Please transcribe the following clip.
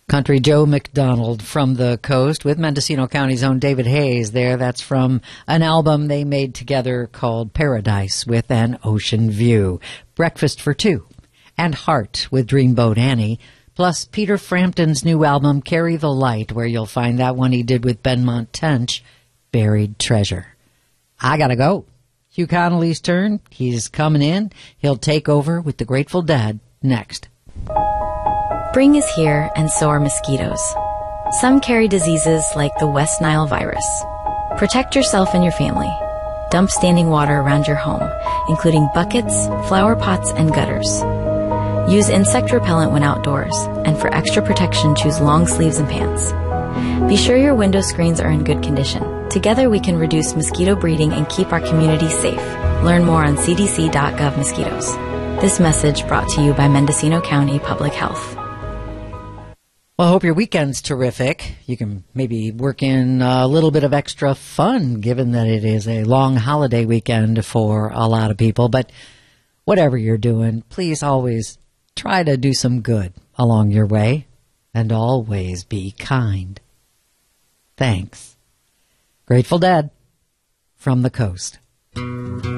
Country Joe McDonald from the coast with Mendocino County's own David Hayes there. That's from an album they made together called Paradise with an Ocean View. Breakfast for Two and Heart with Dreamboat Annie. Plus Peter Frampton's new album Carry the Light, where you'll find that one he did with Benmont Tench, Buried Treasure. I gotta go. Hugh Connolly's turn. He's coming in. He'll take over with the Grateful Dead next. Spring is here, and so are mosquitoes. Some carry diseases like the West Nile virus. Protect yourself and your family. Dump standing water around your home, including buckets, flower pots, and gutters. Use insect repellent when outdoors, and for extra protection, choose long sleeves and pants. Be sure your window screens are in good condition. Together we can reduce mosquito breeding and keep our communities safe. Learn more on cdc.gov mosquitoes. This message brought to you by Mendocino County Public Health. Well, I hope your weekend's terrific. You can maybe work in a little bit of extra fun, given that it is a long holiday weekend for a lot of people. But whatever you're doing, please always try to do some good along your way, and always be kind. Thanks. Grateful Dead from the coast.